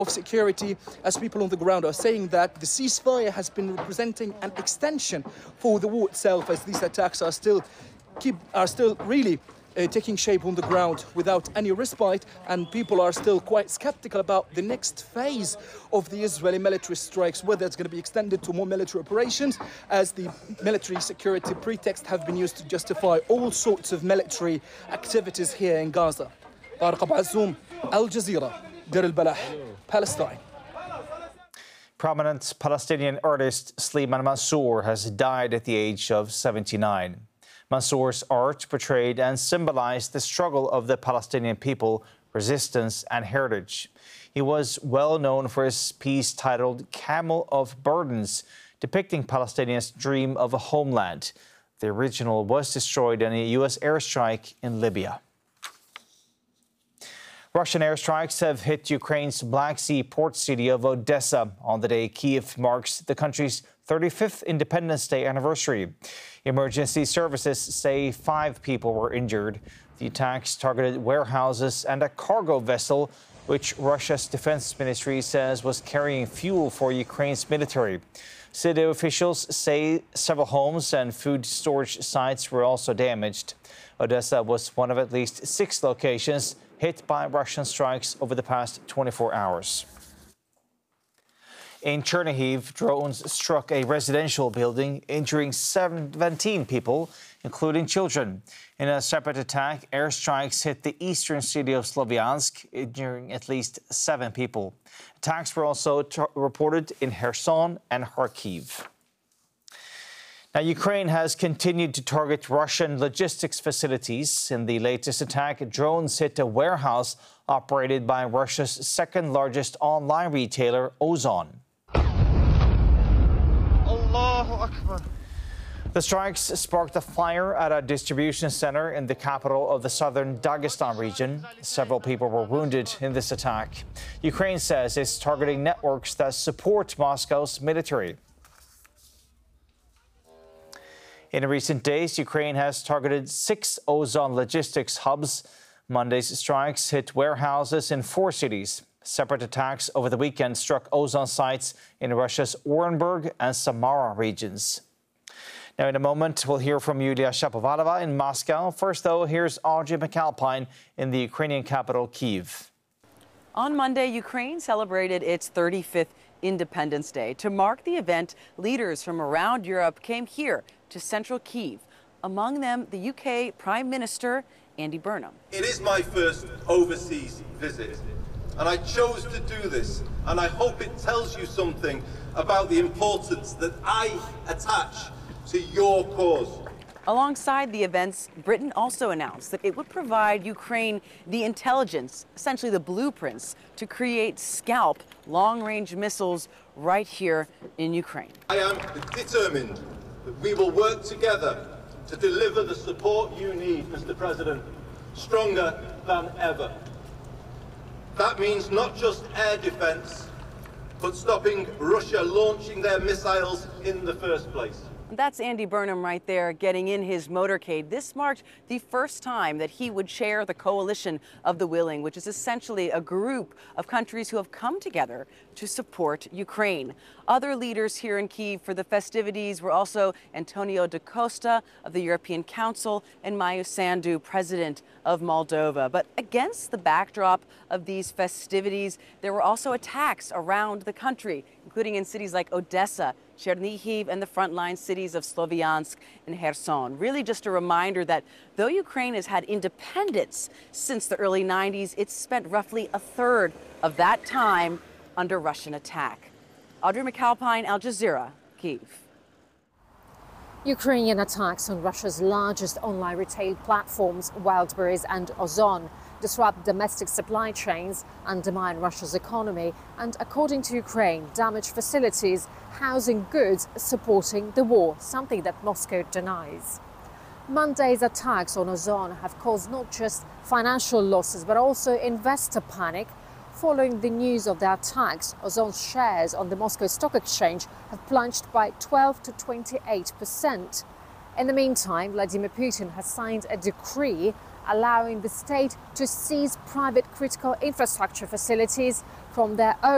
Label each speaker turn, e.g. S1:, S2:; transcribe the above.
S1: of security, as people on the ground are saying that the ceasefire has been representing an extension for the war itself, as these attacks are still really taking shape on the ground without any respite, and people are still quite skeptical about the next phase of the Israeli military strikes, whether it's going to be extended to more military operations, as the military security pretext have been used to justify all sorts of military activities here in Gaza. طارق أبو عزوم, Al Jazeera, Deir al-Balah, Palestine.
S2: Prominent Palestinian artist Slimane Mansour has died at the age of 79. Mansour's art portrayed and symbolized the struggle of the Palestinian people, resistance and heritage. He was well known for his piece titled Camel of Burdens, depicting Palestinians' dream of a homeland. The original was destroyed in a U.S. airstrike in Libya. Russian airstrikes have hit Ukraine's Black Sea port city of Odessa on the day Kyiv marks the country's 35th Independence Day anniversary. Emergency services say 5 people were injured. The attacks targeted warehouses and a cargo vessel, which Russia's defense ministry says was carrying fuel for Ukraine's military. City officials say several homes and food storage sites were also damaged. Odessa was one of at least 6 locations hit by Russian strikes over the past 24 hours. In Chernihiv, drones struck a residential building, injuring 17 people, including children. In a separate attack, airstrikes hit the eastern city of Sloviansk, injuring at least 7 people. Attacks were also reported in Kherson and Kharkiv. Now, Ukraine has continued to target Russian logistics facilities. In the latest attack, drones hit a warehouse operated by Russia's second-largest online retailer, Ozon. Allahu Akbar. The strikes sparked a fire at a distribution center in the capital of the southern Dagestan region. Several people were wounded in this attack. Ukraine says it's targeting networks that support Moscow's military. In recent days, Ukraine has targeted 6 Ozon logistics hubs. Monday's strikes hit warehouses in 4 cities. Separate attacks over the weekend struck Ozon sites in Russia's Orenburg and Samara regions. Now, in a moment, we'll hear from Yulia Shapovalova in Moscow. First, though, here's Audrey McAlpine in the Ukrainian capital, Kyiv.
S3: On Monday, Ukraine celebrated its 35th Independence Day. To mark the event, leaders from around Europe came here to central Kyiv, among them the UK Prime Minister Andy Burnham.
S4: It is my first overseas visit, and I chose to do this, and I hope it tells you something about the importance that I attach to your cause.
S3: Alongside the events, Britain also announced that it would provide Ukraine the intelligence, essentially the blueprints, to create Scalp long-range missiles right here in Ukraine.
S4: I am determined that we will work together to deliver the support you need, Mr. President, stronger than ever. That means not just air defense, but stopping Russia launching their missiles in the first place.
S3: That's Andy Burnham right there, getting in his motorcade. This marked the first time that he would chair the Coalition of the Willing, which is essentially a group of countries who have come together to support Ukraine. Other leaders here in Kyiv for the festivities were also Antonio da Costa of the European Council and Maia Sandu, president of Moldova. But against the backdrop of these festivities, there were also attacks around the country, including in cities like Odessa, Chernihiv, and the frontline cities of Sloviansk and Kherson. Really just a reminder that though Ukraine has had independence since the early 90s, it's spent roughly a third of that time under Russian attack. Audrey McAlpine, Al Jazeera, Kyiv.
S5: Ukrainian attacks on Russia's largest online retail platforms, Wildberries and Ozon, disrupt domestic supply chains, undermine Russia's economy, and, according to Ukraine, damage facilities housing goods supporting the war, something that Moscow denies. Monday's attacks on Ozon have caused not just financial losses, but also investor panic. Following the news of the attacks, Ozon's shares on the Moscow Stock Exchange have plunged by 12 to 28%. In the meantime, Vladimir Putin has signed a decree allowing the state to seize private critical infrastructure facilities from their own